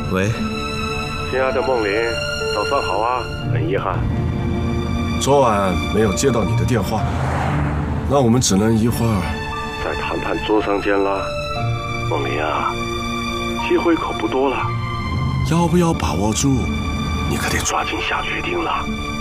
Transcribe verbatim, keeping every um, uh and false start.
喂， 亲爱的梦玲，早上好啊！很遗憾， 昨晚没有接到你的电话，那我们只能一会儿在谈判桌上见啦。梦玲啊，机会可不多了， 要不要把握住？ 你可得抓紧下决定了。